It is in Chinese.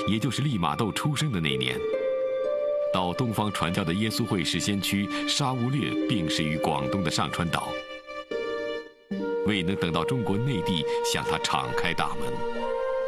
也就是利玛窦出生的那年，到东方传教的耶稣会士先驱沙乌略病逝于广东的上川岛，未能等到中国内地向他敞开大门。